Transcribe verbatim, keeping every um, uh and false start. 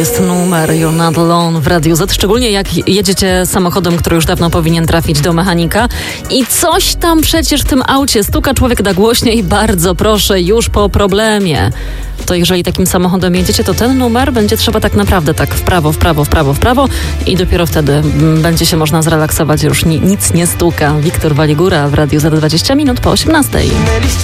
Jest numer You're Not Alone w Radiu Z, szczególnie jak jedziecie samochodem, który już dawno powinien trafić do mechanika i coś tam przecież w tym aucie stuka, człowiek da głośniej, bardzo proszę, już po problemie. To jeżeli takim samochodem jedziecie, to ten numer będzie trzeba tak naprawdę tak w prawo, w prawo, w prawo, w prawo i dopiero wtedy będzie się można zrelaksować, już ni- nic nie stuka. Wiktor Waligura w Radiu Z dwadzieścia minut po osiemnastej.